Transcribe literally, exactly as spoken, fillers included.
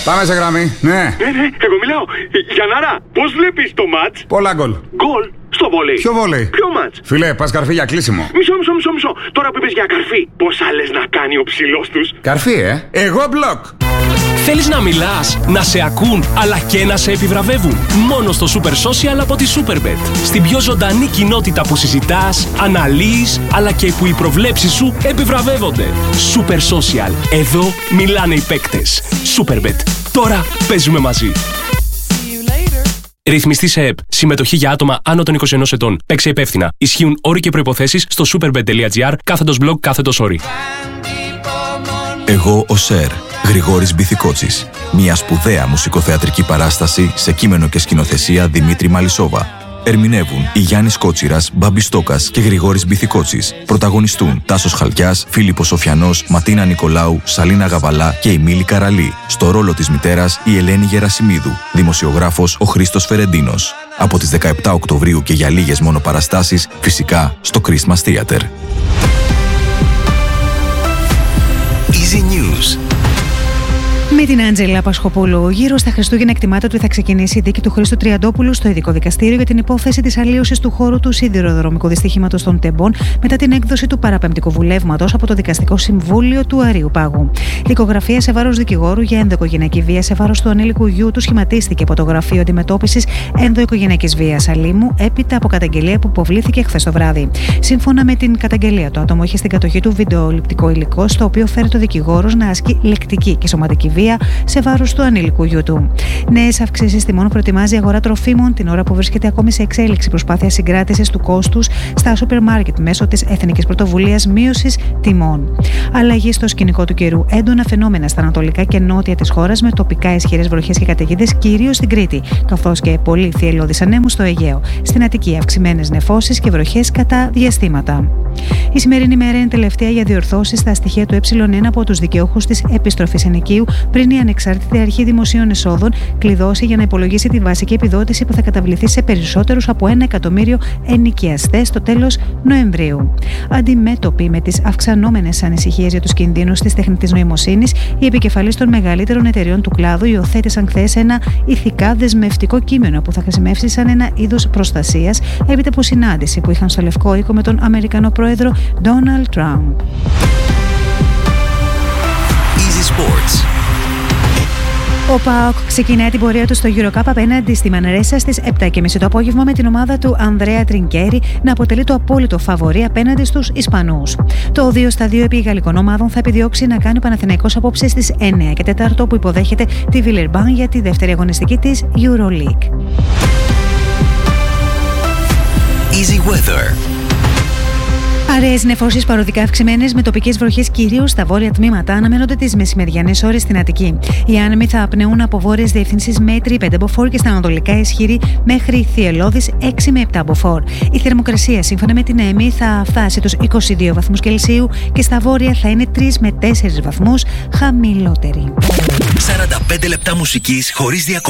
Πάμε σε γραμμή, ναι. Ναι, ναι, εγώ μιλάω. Γιαννάρα, πώς βλέπεις το μάτς? Πολλά γκολ. Γκολ στο βόλεϊ. Ποιο βόλεϊ? Ποιο μάτς? Φίλε, πας καρφί για κλείσιμο. Μισό, μισό, μισό, μισό. Τώρα που είπες για καρφί, πώς άλλες να κάνει ο ψηλός τους? Καρφί, ε. Εγώ μπλοκ. Θέλεις να μιλάς, να σε ακούν, αλλά και να σε επιβραβεύουν? Μόνο στο Super Social από τη Superbet. Στην πιο ζωντανή κοινότητα που συζητάς, αναλύεις, αλλά και που οι προβλέψεις σου επιβραβεύονται. Super Social. Εδώ μιλάνε οι παίκτες. Superbet. Τώρα παίζουμε μαζί. Ρυθμιστή σε ΕΠ. Συμμετοχή για άτομα άνω των είκοσι ενός ετών. Παίξε υπεύθυνα. Ισχύουν όροι και προϋποθέσεις στο superbet.gr κάθετος blog κάθετος όροι. Εγώ ο Σερ, Γρηγόρης Μπιθικότσης. Μια σπουδαία μουσικοθεατρική παράσταση σε κείμενο και σκηνοθεσία Δημήτρη Μαλισσόβα. Ερμηνεύουν η Γιάννης Κότσιρας, Μπάμπης Στόκας και Γρηγόρης Μπιθικότσης. Πρωταγωνιστούν Τάσος Χαλκιάς, Φίλιππος Σοφιανός, Ματίνα Νικολάου, Σαλίνα Γαβαλά και η Μίλη Καραλή. Στο ρόλο της μητέρας η Ελένη Γερασιμίδου. Δημοσιογράφος ο Χρήστος Φερεντίνος. Από τις δεκαεπτά Οκτωβρίου και για λίγες μόνο παραστάσεις, φυσικά στο Christmas Theater. Easy News. Με την Άντζελα Πασχοπούλου, γύρω στα Χριστούγεννα εκτιμάται ότι θα ξεκινήσει η δίκη του Χρήστου Τριαντόπουλου στο ειδικό δικαστήριο για την υπόθεση της αλλίωσης του χώρου του σιδηροδρομικού δυστυχήματος των Τεμπών μετά την έκδοση του παραπεμπτικού βουλεύματος από το Δικαστικό Συμβούλιο του Αρείου Πάγου. Λικογραφία σε βάρος δικηγόρου για ενδοοικογενειακή βία σε βάρος του ανήλικου γιού του σχηματίστηκε από το Γραφείο Αντιμετώπισης Ενδοοικογενειακής Βίας Αλήμου έπειτα από καταγγελία που υποβλήθηκε χθες το βράδυ. Σύμφωνα με την καταγγελία, το άτομο είχε στην κατοχή του βιντεοληπτικό υλικό, στο οποίο φέρει το δικηγόρος να ασκεί λεκτική και σωματική βία σε βάρος του ανήλικου γιού του. Νέες αυξήσεις τιμών προετοιμάζει η αγορά τροφίμων την ώρα που βρίσκεται ακόμη σε εξέλιξη προσπάθεια συγκράτησης του κόστους στα σούπερ μάρκετ μέσω της Εθνικής Πρωτοβουλίας Μείωσης Τιμών. Αλλαγή στο σκηνικό του καιρού. Έντονα φαινόμενα στα ανατολικά και νότια της χώρας με τοπικά ισχυρές βροχές και καταιγίδες κυρίως στην Κρήτη, καθώς και πολύ θυελλώδεις ανέμους στο Αιγαίο. Στην Αττική αυξημένες νεφώσεις και βροχές κατά διαστήματα. Η σημερινή μέρα είναι τελευταία για διορθώσεις στα στοιχεία του ε ένα από τους δικαιούχους της επιστροφής ενοικίου πριν η Ανεξάρτητη Αρχή Δημοσίων Εσόδων κλειδώσει για να υπολογίσει τη βασική επιδότηση που θα καταβληθεί σε περισσότερους από ένα εκατομμύριο ενοικιαστές στο τέλος Νοεμβρίου. Αντιμέτωποι με τις αυξανόμενες ανησυχίες για τους κινδύνους της τεχνητής νοημοσύνης, οι επικεφαλείς των μεγαλύτερων εταιριών του κλάδου υιοθέτησαν χθες ένα ηθικά δεσμευτικό κείμενο που θα χρησιμεύσει σαν ένα είδος προστασίας έπειτα από συνάντηση που είχαν στο Λευκό Οίκο με τον Αμερικανό πρόεδρο Donald Trump. Easy Sports. Ο ΠΑΟΚ ξεκινάει την πορεία του στο EuroCup απέναντι στη Μανρέσα στις επτά και μισή το απόγευμα με την ομάδα του Ανδρέα Τρινκέρι να αποτελεί το απόλυτο φαβορί απέναντι στους Ισπανούς. Το δύο στα δύο επί γαλλικών ομάδων θα επιδιώξει να κάνει ο Παναθηναϊκός απόψε στις εννιά και τέσσερα που υποδέχεται τη Βιλερμπάν για τη δεύτερη αγωνιστική της EuroLeague. Easy Weather. Αραιές νεφώσεις παροδικά αυξημένες με τοπικές βροχές κυρίως στα βόρεια τμήματα αναμένονται τις μεσημεριανές ώρες στην Αττική. Οι άνεμοι θα απνέουν από βόρειες διευθύνσεις μέτρη πέντε μποφόρ και στα ανατολικά ισχυρή μέχρι θυελλώδης έξι με επτά μποφόρ. Η θερμοκρασία σύμφωνα με την ΕΜΗ θα φτάσει τους είκοσι δύο βαθμούς Κελσίου και στα βόρεια θα είναι τρεις με τέσσερις βαθμούς χαμηλότερη. σαράντα πέντε λεπτά μουσικής χωρίς διακοπές.